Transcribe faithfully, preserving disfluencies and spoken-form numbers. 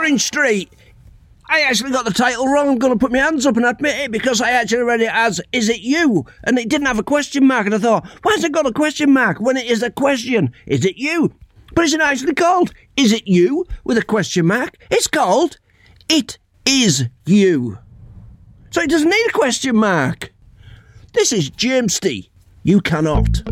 Orange Street. I actually got the title wrong. I'm going to put my hands up and admit it because I actually read it as, is it you? And it didn't have a question mark. And I thought, why has it got a question mark when it is a question? Is it you? But it's actually called, is it you? With a question mark. It's called, it is you. So it doesn't need a question mark. This is Jamesty. You cannot.